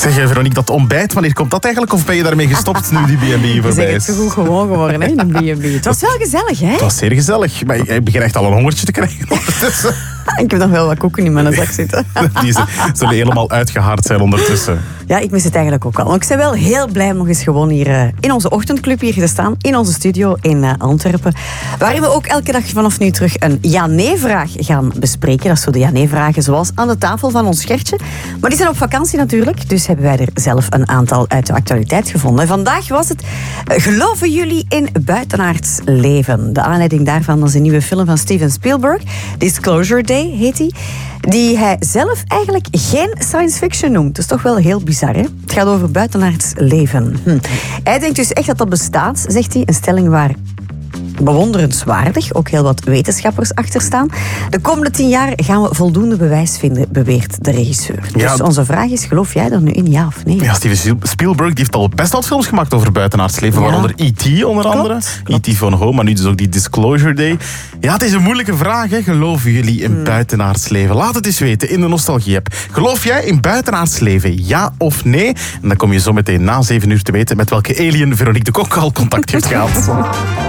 Zeg jij, Veronique, dat ontbijt, wanneer komt dat eigenlijk? Of ben je daarmee gestopt nu die B&B voorbij Het is? is zo goed gewoon geworden, hè, in een B&B. Het was wel gezellig, hè? Het was zeer gezellig, maar ik begin echt al een hongertje te krijgen ondertussen. Ik heb nog wel wat koeken in mijn zak zitten. Die zullen helemaal uitgehaard zijn ondertussen. Ja, ik mis het eigenlijk ook al. Maar ik ben wel heel blij om nog eens gewoon hier in onze ochtendclub hier te staan. In onze studio in Antwerpen. Waarin we ook elke dag vanaf nu terug een ja-nee-vraag gaan bespreken. Dat is zo de ja-nee-vragen zoals aan de tafel van ons Gertje. Maar die zijn op vakantie natuurlijk. Dus hebben wij er zelf een aantal uit de actualiteit gevonden. Vandaag was het geloven jullie in buitenaards leven? De aanleiding daarvan is een nieuwe film van Steven Spielberg. Disclosure Day heet die. Die hij zelf eigenlijk geen science fiction noemt. Dat is toch wel heel bizar, hè? Het gaat over buitenaards leven. Hij denkt dus echt dat dat bestaat, zegt hij. Een stelling waar bewonderenswaardig ook heel wat wetenschappers achter staan. De komende 10 jaar gaan we voldoende bewijs vinden, beweert de regisseur. Ja. Dus onze vraag is, geloof jij er nu in, ja of nee? Ja, Steven Spielberg die heeft al best wat films gemaakt over buitenaards leven. Ja. Waaronder E.T. onder andere. Klopt. E.T. van Home, maar nu dus ook die Disclosure Day. Ja, het is een moeilijke vraag, hè. Geloven jullie in buitenaards leven? Laat het eens weten in de Nostalgie-app. Geloof jij in buitenaards leven? Ja of nee? En dan kom je zo meteen na 7 uur te weten met welke alien Veronique de Kok al contact heeft gehad.